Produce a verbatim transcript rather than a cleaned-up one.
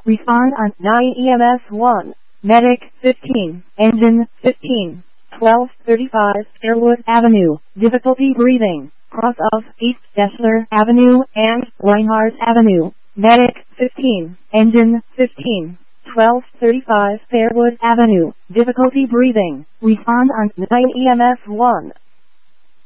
Respond on nine E M S one. Medic fifteen. Engine fifteen. twelve thirty-five Fairwood Avenue. Difficulty breathing. Cross of East Dessler Avenue and Reinhardt Avenue. Medic fifteen. Engine fifteen. twelve thirty-five Fairwood Avenue. Difficulty breathing. Respond on nine E M S one.